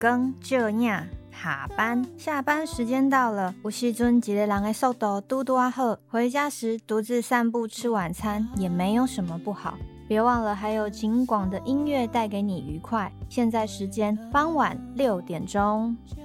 光这样下班，下班时间到了，有时阵一个人的速度拄拄好，回家时独自散步吃晚餐也没有什么不好。别忘了还有景广的音乐带给你愉快。现在时间傍晚6点钟。